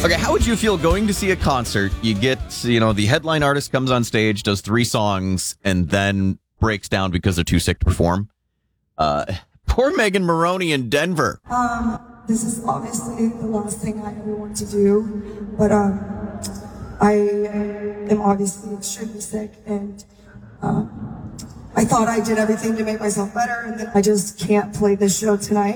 Okay, how would you feel going to see a concert? You get, the headline artist comes on stage, does 3 songs, and then breaks down because they're too sick to perform. Poor Megan Maroney in Denver. This is obviously the last thing I ever want to do, but I am obviously extremely sick, and I thought I did everything to make myself better, and then I just can't play this show tonight.